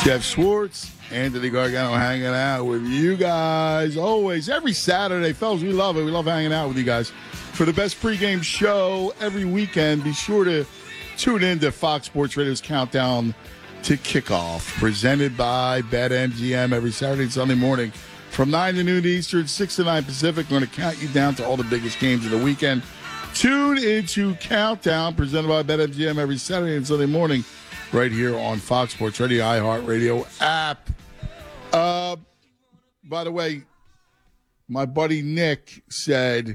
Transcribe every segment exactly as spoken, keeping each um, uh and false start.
Jeff Schwartz, Anthony Gargano hanging out with you guys always, every Saturday. Fellas, we love it. We love hanging out with you guys. For the best pregame show every weekend, be sure to tune in to Fox Sports Radio's Countdown to Kickoff, presented by BetMGM every Saturday and Sunday morning from nine to noon Eastern, six to nine Pacific. We're going to count you down to all the biggest games of the weekend. Tune into Countdown, presented by BetMGM every Saturday and Sunday morning, right here on Fox Sports Radio, iHeartRadio app. Uh, by the way, my buddy Nick said,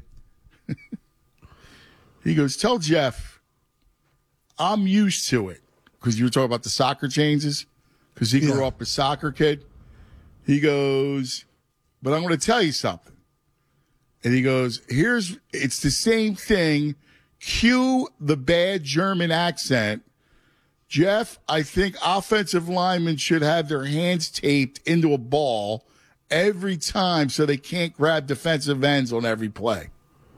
he goes, tell Jeff I'm used to it. Because you were talking about the soccer changes, because he grew yeah. up a soccer kid. He goes, but I'm going to tell you something. And he goes, here's, it's the same thing. Cue the bad German accent. Jeff, I think offensive linemen should have their hands taped into a ball every time so they can't grab defensive ends on every play.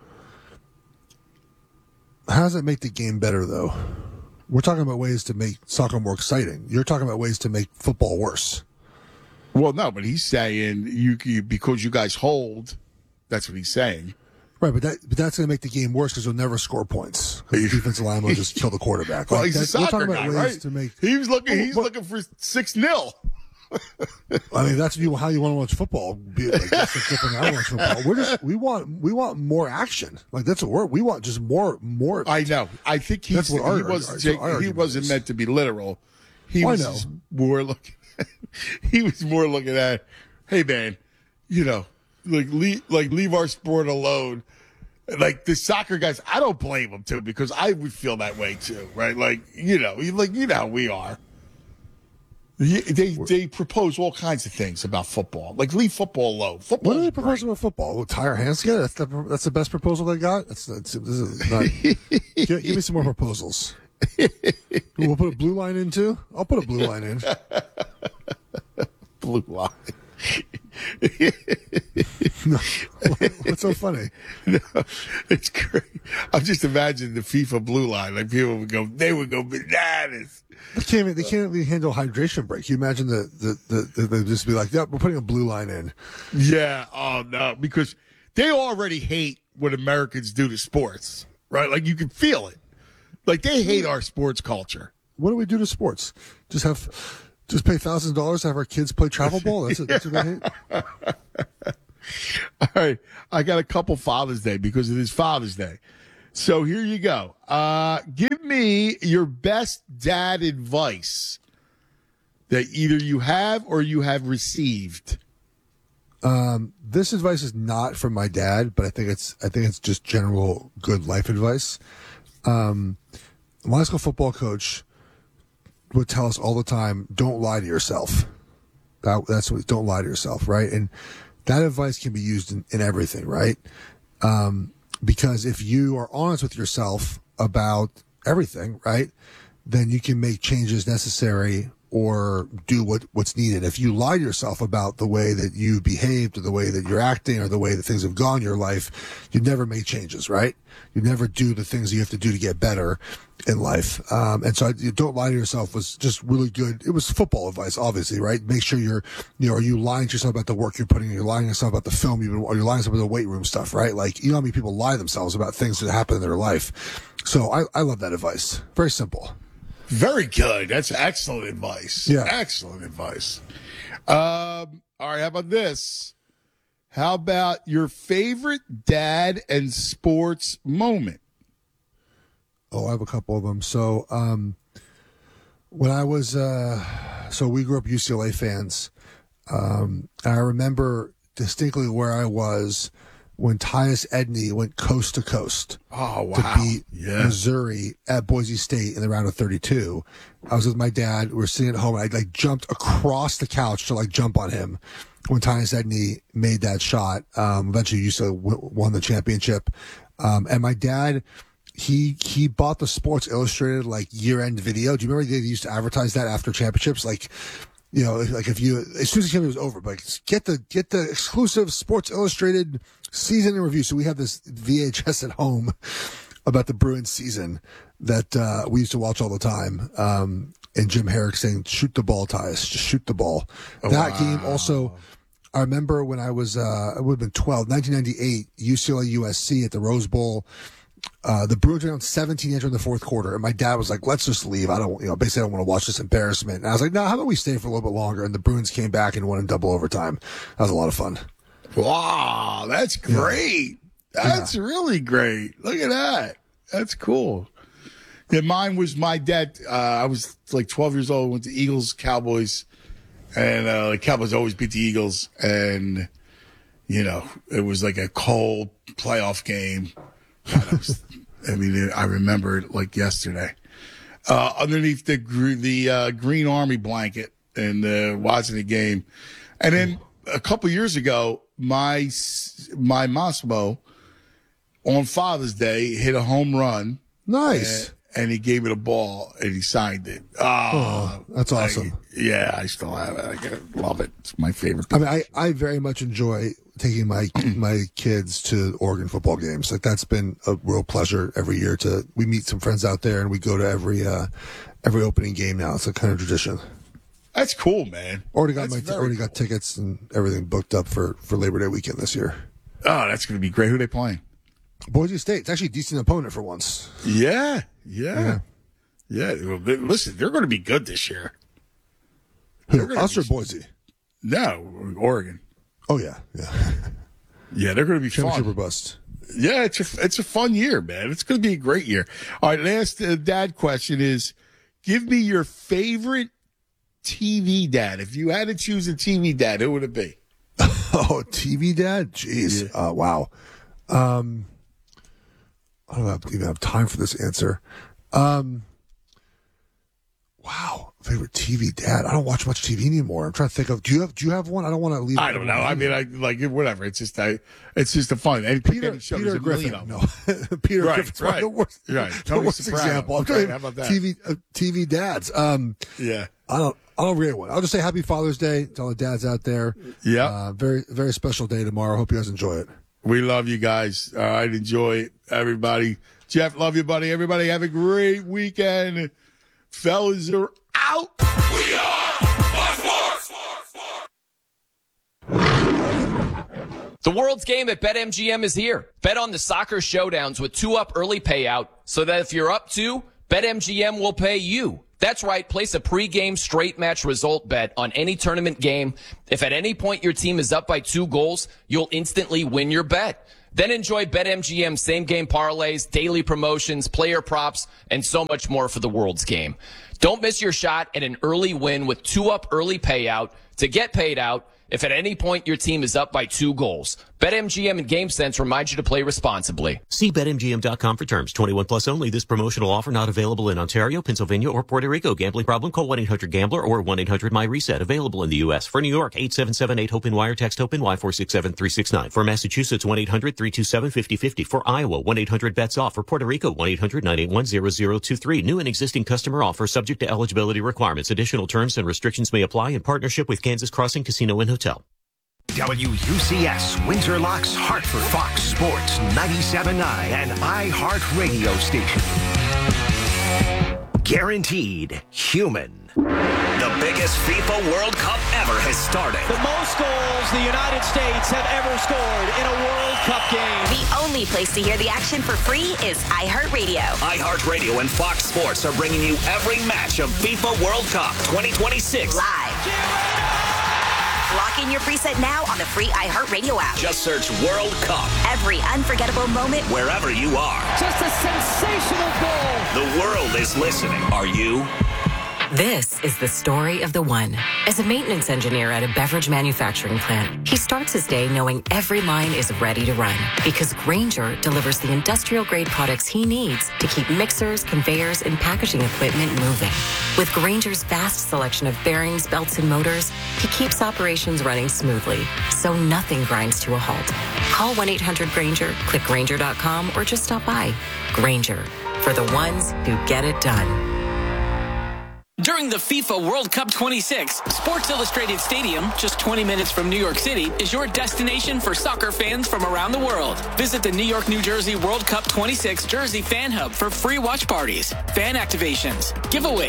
How does it make the game better, though? We're talking about ways to make soccer more exciting. You're talking about ways to make football worse. Well, no, but he's saying you, you because you guys hold. That's what he's saying. Right, but that but that's going to make the game worse because you'll never score points. The defensive line will just kill the quarterback. Well, like he's that, a soccer we're talking about guy, ways right? To make, he was looking. He's well, looking for six nil. I mean, that's you, how you want to watch football. Be like, that's the different I watch football. We're just we want we want more action. Like that's what we're, we want. Just more more. I know. I think he's, That's what our, he wasn't. our, our, our he wasn't is. meant to be literal. He well, was I know. more looking. He was more looking at, hey man, you know, like leave like leave our sport alone. Like the soccer guys, I don't blame them too because I would feel that way too, right? Like you know, like you know how we are. They they propose all kinds of things about football, like leave football alone. Football. What are they proposing about football? We'll tie our hands together. That's the that's the best proposal they got. That's, that's this is not, give, give me some more proposals. We'll put a blue line in too. I'll put a blue line in. Blue line. No, what's so funny? No, it's great. I'm just imagining the FIFA blue line. Like people would go, they would go bananas. They can't. Even, they can't even handle hydration break. You imagine the the the, the they'd just be like, "Yep, we're putting a blue line in." Yeah. Oh no, because they already hate what Americans do to sports, right? Like you can feel it. Like they hate our sports culture. What do we do to sports? Just have. Just pay thousands of dollars to have our kids play travel ball? That's, that's what they hate? All right. I got a couple Father's Day because it is Father's Day. So here you go. Uh, give me your best dad advice that either you have or you have received. Um, this advice is not from my dad, but I think it's I think it's just general good life advice. Um, my high school football coach would tell us all the time, don't lie to yourself. That, that's what, don't lie to yourself, right? And that advice can be used in, in everything, right? Um, because if you are honest with yourself about everything, right, then you can make changes necessary or do what, what's needed. If you lie to yourself about the way that you behaved or the way that you're acting or the way that things have gone in your life, you never make changes, right? You never do the things you have to do to get better in life. Um, and so I, you don't lie to yourself was just really good. It was football advice, obviously, right? Make sure you're, you know, are you lying to yourself about the work you're putting in? You're lying to yourself about the film you've been, or you're lying to yourself about the weight room stuff, right? Like, you know how many people lie to themselves about things that happen in their life. So I, I love that advice. Very simple. Very good. That's excellent advice. Yeah. Excellent advice. Um, all right. How about this? How about your favorite dad and sports moment? Oh, I have a couple of them. So, um, when I was, uh, so we grew up U C L A fans. Um, and I remember distinctly where I was when Tyus Edney went coast to coast oh, wow. to beat yeah. Missouri at Boise State in the round of thirty-two. I was with my dad. We were sitting at home. And I like jumped across the couch to like jump on him when Tyus Edney made that shot. Um, eventually U C L A won the championship. Um, and my dad, he, he bought the Sports Illustrated like year end video. Do you remember they used to advertise that after championships? Like, you know, like if you, as soon as the game was over, like get the, get the exclusive Sports Illustrated season in review. So we have this V H S at home about the Bruins season that, uh, we used to watch all the time. Um, and Jim Herrick saying, "Shoot the ball, Tyus. Just shoot the ball." Oh, that wow. game also, I remember when I was, uh, I would have been twelve, nineteen ninety-eight, U C L A U S C at the Rose Bowl. Uh, the Bruins were down seventeen entering the fourth quarter, and my dad was like, "Let's just leave. I don't, you know, basically I don't want to watch this embarrassment." And I was like, "No, how about we stay for a little bit longer?" And the Bruins came back and won in double overtime. That was a lot of fun. Wow, that's great. Yeah. That's yeah. really great. Look at that. That's cool. Yeah, mine was my dad. Uh, I was like twelve years old, went to Eagles, Cowboys, and uh, the Cowboys always beat the Eagles. And, you know, it was like a cold playoff game. I, was, I mean, I remember it like yesterday. Uh, underneath the the uh, Green Army blanket and uh, watching the game. And then a couple years ago, my my Massimo on Father's Day hit a home run. Nice. And, and he gave it a ball and he signed it. Oh, oh that's awesome. I, yeah, I still have it. I love it. It's my favorite. I mean, I, I very much enjoy taking my my kids to Oregon football games. Like that's been a real pleasure every year. To we meet some friends out there and we go to every uh, every opening game now. It's a kind of tradition. That's cool, man. Already got that's my already cool. got tickets and everything booked up for, for Labor Day weekend this year. Oh, that's going to be great. Who are they playing? Boise State. It's actually a decent opponent for once. Yeah, yeah, yeah. yeah. Well, they, listen, they're going to be good this year. Who? Us or Boise? No, Oregon. Oh yeah, yeah, yeah. They're going to be championship fun. or bust. Yeah, it's a it's a fun year, man. It's going to be a great year. All right, last uh, dad question is: give me your favorite T V dad. If you had to choose a T V dad, who would it be? Oh, T V dad? Jeez. Yeah. Uh, wow. Um, I don't have, even have time for this answer. Um, wow. Favorite T V dad? I don't watch much T V anymore. I'm trying to think of. Do you have? Do you have one? I don't want to leave. I don't know. I mean, I like whatever. It's just I. It's just a fun. And Peter, Peter Griffin. No, Peter right, Griffin's right, the worst. Right. The Tony worst Soprano. example. I'm right, trying how about that? T V uh, T V dads. Um, yeah. I don't. I don't really one. I'll just say Happy Father's Day to all the dads out there. Yeah. Uh, very very special day tomorrow. Hope you guys enjoy it. We love you guys. All right, enjoy it, everybody. Jeff, love you, buddy. Everybody have a great weekend. Fellas are out. We are Fox Sports. The World's Game at BetMGM is here. Bet on the soccer showdowns with two-up early payout so that if you're up two, BetMGM will pay you. That's right. Place a pregame straight match result bet on any tournament game. If at any point your team is up by two goals, you'll instantly win your bet. Then enjoy BetMGM same-game parlays, daily promotions, player props, and so much more for the World's Game. Don't miss your shot at an early win with two-up early payout to get paid out if at any point your team is up by two goals. BetMGM and GameSense remind you to play responsibly. See Bet M G M dot com for terms. twenty-one plus only. This promotional offer not available in Ontario, Pennsylvania, or Puerto Rico. Gambling problem? Call one eight hundred gambler or one eight hundred my reset. Available in the U S. For New York, eight seven seven eight HOPE-N-Y or text HOPE-N-Y four six seven three six nine. For Massachusetts, one eight hundred three two seven five oh five oh. For Iowa, one eight hundred bets off. For Puerto Rico, one eight hundred nine eight one zero zero two three. New and existing customer offer subject to eligibility requirements. Additional terms and restrictions may apply in partnership with Kansas Crossing Casino and Hotel. W U C S Windsor Locks Hartford, Fox Sports ninety-seven point nine and iHeart Radio Station. Guaranteed human. The biggest FIFA World Cup ever has started. The most goals the United States have ever scored in a World Cup game. The only place to hear the action for free is iHeartRadio. iHeartRadio and Fox Sports are bringing you every match of FIFA World Cup twenty twenty-six. Live. Lock in your preset now on the free iHeartRadio app. Just search World Cup. Every unforgettable moment. Wherever you are. Just a sensational goal. The world is listening. Are you? This is the story of the one. As a maintenance engineer at a beverage manufacturing plant, he starts his day knowing every line is ready to run because Grainger delivers the industrial-grade products he needs to keep mixers, conveyors, and packaging equipment moving. With Grainger's vast selection of bearings, belts, and motors, he keeps operations running smoothly, so nothing grinds to a halt. Call one eight hundred Grainger, click Grainger dot com, or just stop by. Grainger, for the ones who get it done. During the FIFA World Cup twenty-six, Sports Illustrated Stadium, just twenty minutes from New York City, is your destination for soccer fans from around the world. Visit the New York, New Jersey World Cup twenty-six Jersey Fan Hub for free watch parties, fan activations, giveaways,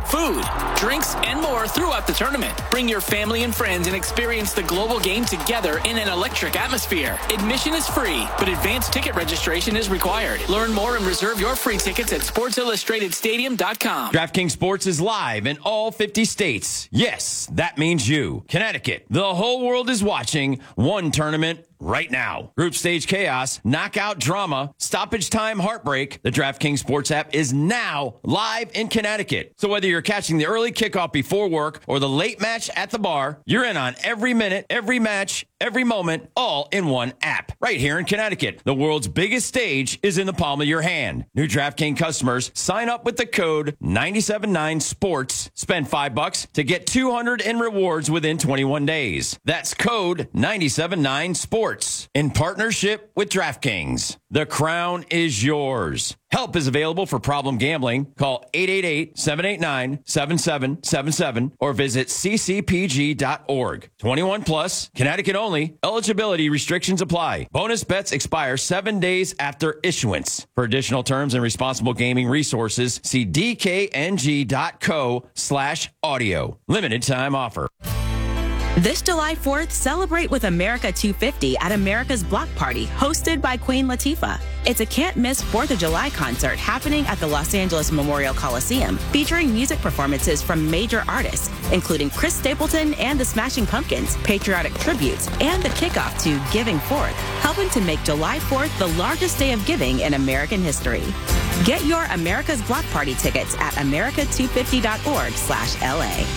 food, drinks, and more throughout the tournament. Bring your family and friends and experience the global game together in an electric atmosphere. Admission is free, but advanced ticket registration is required. Learn more and reserve your free tickets at sports illustrated stadium dot com. DraftKings Sports is live in all fifty states. Yes, that means you. Connecticut. The whole world is watching one tournament right now. Group stage chaos, knockout drama, stoppage time heartbreak. The DraftKings Sports app is now live in Connecticut. So whether you're catching the early kickoff before work or the late match at the bar, you're in on every minute, every match, every moment, all in one app. Right here in Connecticut. The world's biggest stage is in the palm of your hand. New DraftKings customers sign up with the code nine seven nine sports. Spend five bucks to get two hundred in rewards within twenty-one days. That's code nine seven nine sports. In partnership with DraftKings. The crown is yours. Help is available for problem gambling. Call eight eight eight, seven eight nine, seven seven seven seven or visit c c p g dot org. twenty-one plus, Connecticut only. Eligibility restrictions apply. Bonus bets expire seven days after issuance. For additional terms and responsible gaming resources, see d k n g dot co slash audio. Limited time offer. This July fourth, celebrate with America two fifty at America's Block Party, hosted by Queen Latifah. It's a can't-miss fourth of July concert happening at the Los Angeles Memorial Coliseum, featuring music performances from major artists, including Chris Stapleton and the Smashing Pumpkins, patriotic tributes, and the kickoff to Giving Forth, helping to make July fourth the largest day of giving in American history. Get your America's Block Party tickets at america two fifty dot org slash L A.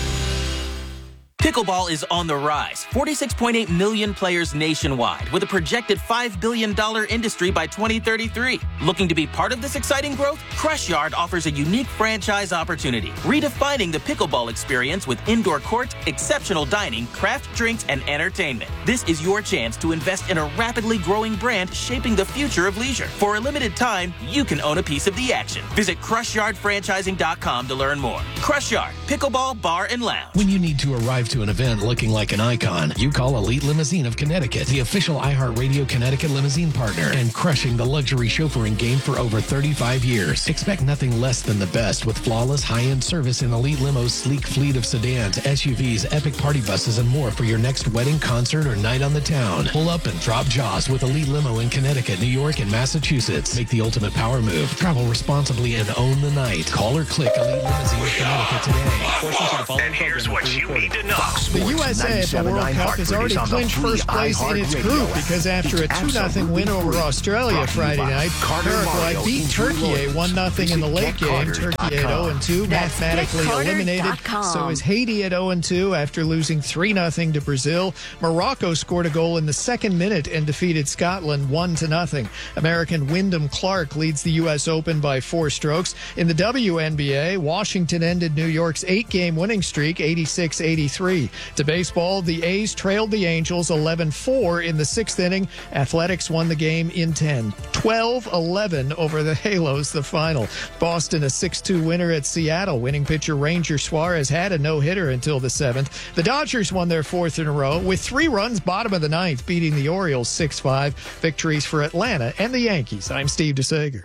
Pickleball is on the rise. forty-six point eight million players nationwide, with a projected five billion dollars industry by twenty thirty-three. Looking to be part of this exciting growth? Crush Yard offers a unique franchise opportunity, redefining the pickleball experience with indoor court, exceptional dining, craft drinks, and entertainment. This is your chance to invest in a rapidly growing brand shaping the future of leisure. For a limited time, you can own a piece of the action. Visit crush yard franchising dot com to learn more. Crush Yard, pickleball, bar, and lounge. When you need to arrive to an event looking like an icon, you call Elite Limousine of Connecticut, the official iHeartRadio Connecticut limousine partner, and crushing the luxury chauffeuring game for over thirty-five years. Expect nothing less than the best with flawless high-end service in Elite Limo's sleek fleet of sedans, S U Vs, epic party buses, and more for your next wedding, concert, or night on the town. Pull up and drop jaws with Elite Limo in Connecticut, New York, and Massachusetts. Make the ultimate power move. Travel responsibly and own the night. Call or click Elite Limousine of Connecticut today. And here's what you need to know. The U S A at the World Cup has already clinched first place in its group because after a two nothing win over Australia Friday night, Paraguay beat Turkey one nothing in the late game. Turkey at oh and two, mathematically eliminated. So is Haiti at oh and two after losing three nothing to Brazil. Morocco scored a goal in the second minute and defeated Scotland one to nothing. American Wyndham Clark leads the U S Open by four strokes. In the W N B A, Washington ended New York's eight-game winning streak, eighty-six eighty-three. To baseball, the A's trailed the Angels eleven four in the sixth inning. Athletics won the game in ten. twelve eleven over the Halos, the final. Boston a six two winner at Seattle. Winning pitcher Ranger Suarez had a no-hitter until the seventh. The Dodgers won their fourth in a row with three runs bottom of the ninth, beating the Orioles six five. Victories for Atlanta and the Yankees. I'm Steve DeSager.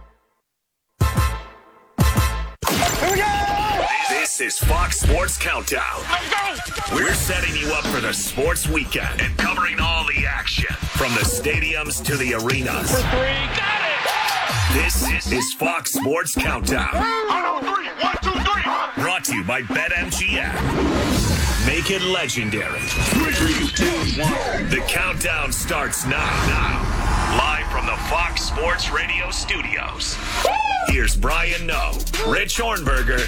Here we go! This is Fox Sports Countdown. We're setting you up for the sports weekend and covering all the action from the stadiums to the arenas. For three, got it! This is Fox Sports Countdown. On three, one, two, three. Brought to you by BetMGM. Make it legendary. Three, two, one. The countdown starts now. Now, live from the Fox Sports Radio studios. Here's Brian Noe, Rich Hornberger,